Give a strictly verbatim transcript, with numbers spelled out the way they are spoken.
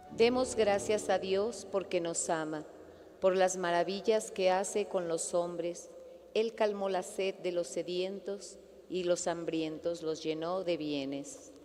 Demos gracias a Dios porque nos ama, por las maravillas que hace con los hombres. Él calmó la sed de los sedientos y los hambrientos los llenó de bienes.